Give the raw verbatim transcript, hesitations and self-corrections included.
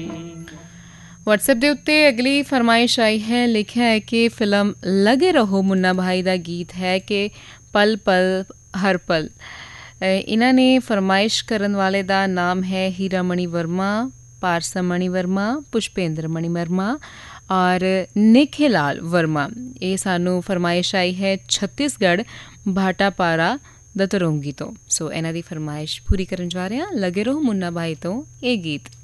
WhatsApp ਦੇ ਉੱਤੇ ਅਗਲੀ ਫਰਮਾਇਸ਼ ਆਈ ਹੈ, ਲਿਖਿਆ ਹੈ ਕਿ ਫਿਲਮ ਲਗੇ ਰਹੋ ਮੁੰਨਾ ਭਾਈ ਦਾ ਗੀਤ ਹੈ ਕਿ ਪਲ ਪਲ ਹਰ ਪਲ। ਇਹਨਾਂ ਨੇ ਫਰਮਾਇਸ਼ ਕਰਨ ਵਾਲੇ ਦਾ ਨਾਮ ਹੈ ਹੀਰਾ ਮਣੀ ਵਰਮਾ, ਪਾਰਸਾ ਮਣੀ ਵਰਮਾ, ਪੁਸ਼ਪੇਂਦਰ ਮਣੀ ਵਰਮਾ ਔਰ ਨਿਖਿਲ ਲਾਲ ਵਰਮਾ। ਇਹ ਸਾਨੂੰ ਫਰਮਾਇਸ਼ ਆਈ ਹੈ ਛੱਤੀਸਗੜ੍ਹ ਭਾਟਾਪਾਰਾ ਦਤਰੋਂਗੀ ਤੋਂ। ਸੋ ਇਹਨਾਂ ਦੀ ਫਰਮਾਇਸ਼ ਪੂਰੀ ਕਰਨ ਜਾ ਰਹੇ ਹਾਂ। ਲਗੇ ਰਹੋ ਮੁੰਨਾ ਭਾਈ ਤੋਂ ਇਹ ਗੀਤ।